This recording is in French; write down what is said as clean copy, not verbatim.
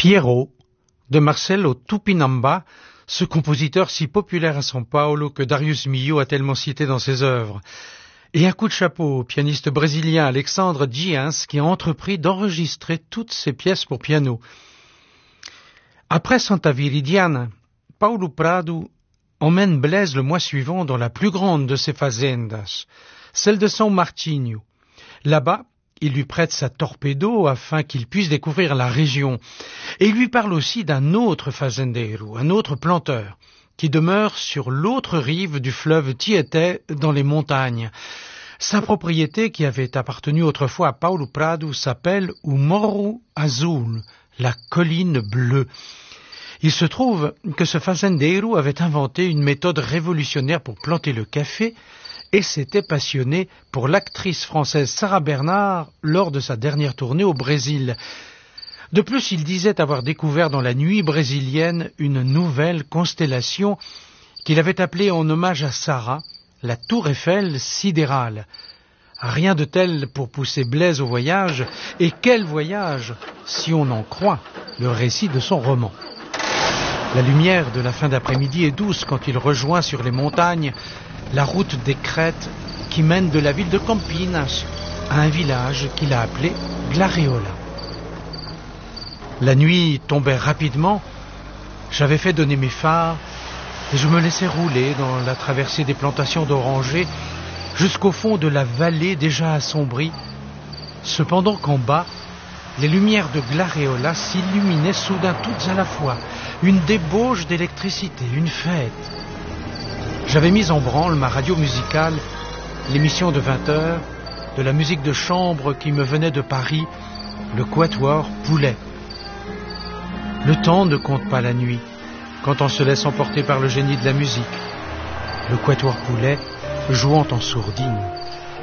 Fierro, de Marcelo Tupinamba, ce compositeur si populaire à São Paulo que Darius Milhaud a tellement cité dans ses œuvres. Et un coup de chapeau au pianiste brésilien Alexandre Dias qui a entrepris d'enregistrer toutes ses pièces pour piano. Après Santa Viridiana, Paulo Prado emmène Blaise le mois suivant dans la plus grande de ses fazendas, celle de São Martinho. Là-bas, il lui prête sa torpedo afin qu'il puisse découvrir la région. Et il lui parle aussi d'un autre fazendeiro, un autre planteur, qui demeure sur l'autre rive du fleuve Tietê dans les montagnes. Sa propriété, qui avait appartenu autrefois à Paulo Prado, s'appelle o Morro Azul, la colline bleue. Il se trouve que ce fazendeiro avait inventé une méthode révolutionnaire pour planter le café et s'était passionné pour l'actrice française Sarah Bernard lors de sa dernière tournée au Brésil. De plus, il disait avoir découvert dans la nuit brésilienne une nouvelle constellation qu'il avait appelée en hommage à Sarah, la Tour Eiffel sidérale. Rien de tel pour pousser Blaise au voyage, et quel voyage, si on en croit le récit de son roman. La lumière de la fin d'après-midi est douce quand il rejoint sur les montagnes la route des crêtes qui mène de la ville de Campinas à un village qu'il a appelé Glareola. La nuit tombait rapidement, j'avais fait donner mes phares et je me laissais rouler dans la traversée des plantations d'orangers jusqu'au fond de la vallée déjà assombrie, cependant qu'en bas, les lumières de Glareola s'illuminaient soudain toutes à la fois, une débauche d'électricité, une fête. J'avais mis en branle ma radio musicale, l'émission de 20h, de la musique de chambre qui me venait de Paris, le quatuor Poulet. Le temps ne compte pas la nuit, quand on se laisse emporter par le génie de la musique. Le quatuor Poulet jouant en sourdine.